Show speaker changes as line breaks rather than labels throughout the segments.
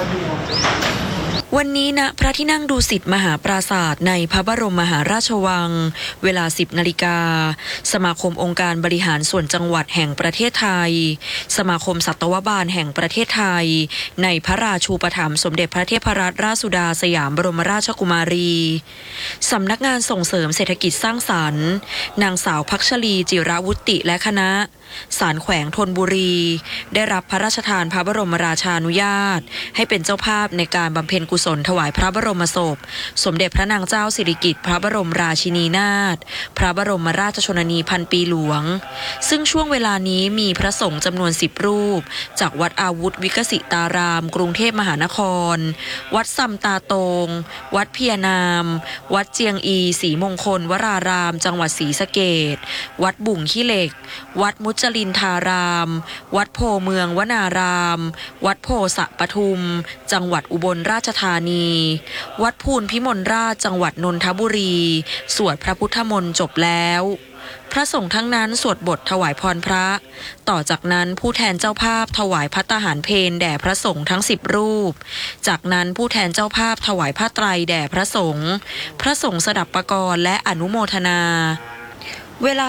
วันนี้ณพระที่นั่งดุสิตมหาปราสาทในพระบรมมหาราชวังเวลา 10 นาฬิกาสมาคมองค์การบริหารส่วนจังหวัดแห่งประเทศไทยสมาคมสัตวบาลแห่งประเทศไทยในพระราชูปถัมภ์สมเด็จพระเทพรัตนราชสุดาสยามบรมราชกุมารีสำนักงานส่งเสริมเศรษฐกิจสร้างสรรค์นางสาวพักชลีจิรวุติและคณะศาลแขวงธนบุรีได้รับพระราชทานพระบรมราชานุญาตให้เป็นเจ้าภาพในการบำเพ็ญกุศลถวายพระบรมศพสมเด็จพระนางเจ้าสิริกิติ์พระบรมราชินีนาถพระบรมราชชนนีพันปีหลวงซึ่งช่วงเวลานี้มีพระสงฆ์จำนวน10 รูปจากวัดอาวุธวิกสิตารามกรุงเทพมหานครวัดซำตาโตงวัดเพียนามวัดเจียงอีศรีมงคลวรารามจังหวัดศรีสะเกษวัดบุ่งขี้เหล็กวัดมุจลินทารามวัดโพเมืองวนารามวัดโพสะปทุมจังหวัดอุบลราชธานีวัดพูนพิมลราชจังหวัดนนทบุรีสวดพระพุทธมนต์จบแล้วพระสงฆ์ทั้งนั้นสวดบทถวายพรพระต่อจากนั้นผู้แทนเจ้าภาพถวายภัตตาหารเพลแด่พระสงฆ์ทั้ง10 รูปจากนั้นผู้แทนเจ้าภาพถวายผ้าไตรแด่พระสงฆ์สดับปกรณ์และอนุโมทนาเวลา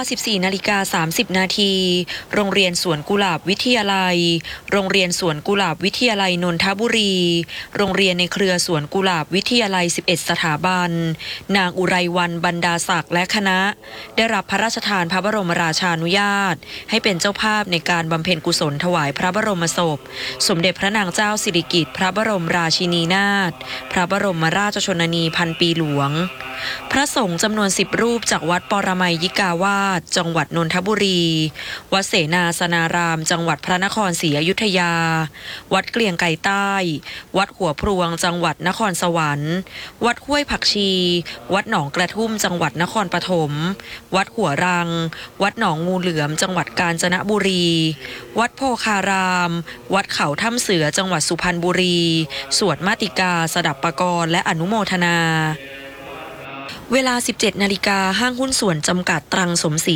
14:30 นาทีโรงเรียนสวนกุหลาบวิทยาลัยโรงเรียนสวนกุหลาบวิทยาลัยนนทบุรีโรงเรียนในเครือสวนกุหลาบวิทยาลัย11 สถาบันนางอุไรวรรณบรรดาศักดิ์และคณะได้รับพระราชทานพระบรมราชานุญาตให้เป็นเจ้าภาพในการบำเพ็ญกุศลถวายพระบรมศพสมเด็จพระนางเจ้าสิริกิติ์พระบรมราชินีนาถพระบรมราชชนนีพันปีหลวงพระสงฆ์จำนวน10 รูปจากวัดปรมัยยิกาวาสจังหวัดนนทบุรีวัดเสนาสนารามจังหวัดพระนครศรีอยุธยาวัดเกลียงไก่ใต้วัดหัวพรวงจังหวัดนครสวรรค์วัดห้วยผักชีวัดหนองกระทุ่มจังหวัดนครปฐมวัดหัวรังวัดหนองงูเหลือมจังหวัดกาญจนบุรีวัดโพคารามวัดเขาถ้ำเสือจังหวัดสุพรรณบุรีสวดมาติกาสดับปกรณ์และอนุโมทนาเวลา 17 นาฬิกาห้างหุ้นส่วนจำกัดตรังสมศรี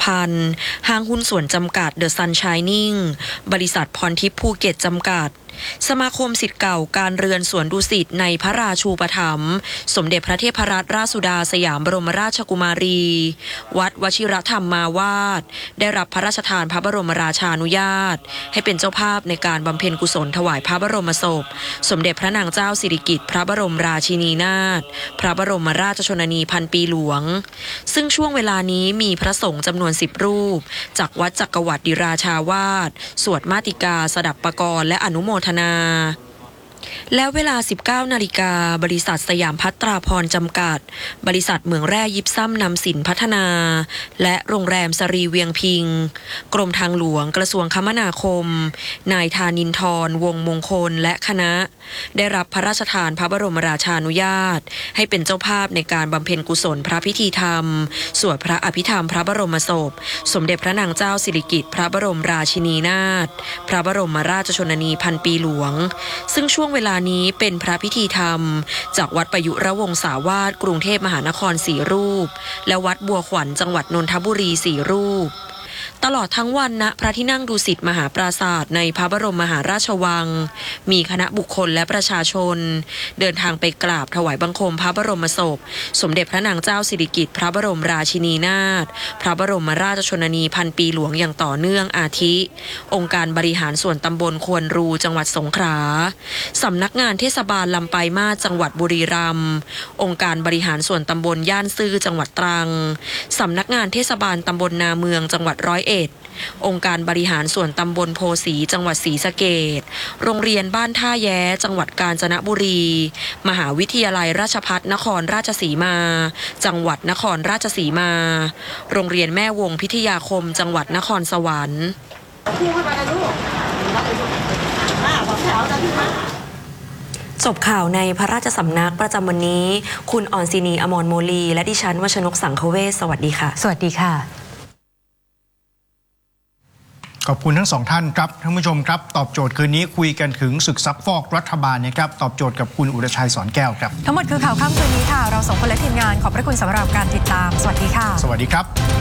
2,000 ห้างหุ้นส่วนจำกัดเดอะซันชายนิ่งบริษัทพรทิพย์ภูเก็ตจำกัดสมาคมศิษย์เก่าการเรือนสวนดุสิตในพระราชูปถัมภ์สมเด็จพระเทพรัตนราชสุดาสยามบรมราชกุมารีวัดวชิรธรรมมาวาดได้รับพระราชทานพระบรมราชานุญาตให้เป็นเจ้าภาพในการบำเพ็ญกุศลถวายพระบรมศพสมเด็จพระนางเจ้าสิริกิติ์พระบรมราชินีนาถพระบรมราชชนนีพันปีหลวงซึ่งช่วงเวลานี้มีพระสงฆ์จำนวน10 รูปจากวัดจักรวรรดิราชาวาสสวดมาติกาสดับปกรณ์และอนุโมทนาแล้วเวลา 19 นาฬิกาบริษัทสยามพัฒราพรจำกัดบริษัทเหมืองแร่ยิปซัมนำสินพัฒนาและโรงแรมสรีเวียงพิงกรมทางหลวงกระทรวงคมนาคมนายธานินทร์วงมงคลและคณะได้รับพระราชทานพระบรมราชานุญาตให้เป็นเจ้าภาพในการบำเพ็ญกุศลพระพิธีธรรมสวดพระอภิธรรมพระบรมศพสมเด็จพระนางเจ้าสิริกิติ์พระบรมราชินีนาถพระบรมราชชนนีพันปีหลวงซึ่งช่วงเวลานี้เป็นพระพิธีธรรมจากวัดประยุรวงศาวาสกรุงเทพมหานคร4 รูปและวัดบัวขวัญจังหวัดนนทบุรี4 รูปตลอดทั้งวันณพระที่นั่งดุสิตมหาปราสาทในพระบรมมหาราชวังมีคณะบุคคลและประชาชนเดินทางไปกราบถวายบังคมพระบรมศพสมเด็จพระนางเจ้าสิริกิติ์พระบรมราชินีนาถพระบรมราชชนนีพันปีหลวงอย่างต่อเนื่องอาทิองค์การบริหารส่วนตำบลควนรูจังหวัดสงขลาสำนักงานเทศบาลลำปลายมาศจังหวัดบุรีรัมย์องค์การบริหารส่วนตำบลย่านซื่อจังหวัดตรังสำนักงานเทศบาลตำบลนาเมืองจังหวัด101องค์การบริหารส่วนตำบลโพสีจังหวัดศรีสะเกษโรงเรียนบ้านท่าแย้จังหวัดกาญจนบุรีมหาวิทยาลัยราชภัฏนครราชสีมาจังหวัดนครราชสีมาโรงเรียนแม่วงพิทยาคมจังหวัดนครสวรรค์จบข่าวในพระราชสำนักประจำวันนี้คุณออนซินีอมรโมลีและดิฉันวชนกสังคเวชสวัสดีค่ะ
สวัสดีค่ะ
ขอบคุณทั้งสองท่านครับท่านผู้ชมครับตอบโจทย์คืนนี้คุยกันถึงศึกซักฟอกรัฐบาลนะครับตอบโจทย์กับคุณอุรชัยสอนแก้วครับ
ทั้งหมดคือข่าวค่ำคืนนี้ค่ะเราส่งคนและทีมงานขอบพระคุณสำหรับการติดตามสวัสดีค่ะ
สวัสดีครับ